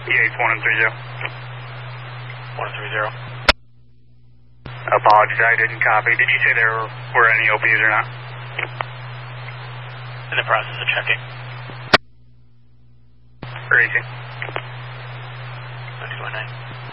EH 130. 130. Apologies, I didn't copy. Did you say there were any OPs or not? In the process of checking. Racing. 929.